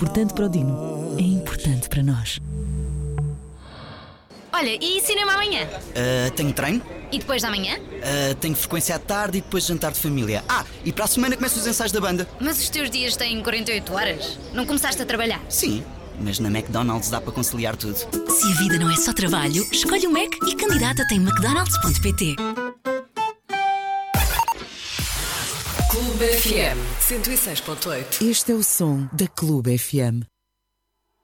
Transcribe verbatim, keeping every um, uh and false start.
Importante para o Dino, é importante para nós. Olha, e cinema amanhã? Uh, tenho treino. E depois da manhã? Uh, tenho frequência à tarde e depois jantar de família. Ah, e para a semana começam os ensaios da banda. Mas os teus dias têm quarenta e oito horas? Não começaste a trabalhar? Sim, mas na McDonald's dá para conciliar tudo. Se a vida não é só trabalho, escolhe o Mac e candidata-te em mcdonalds ponto pt. Clube F M cento e seis ponto oito. Este é o som da Clube F M.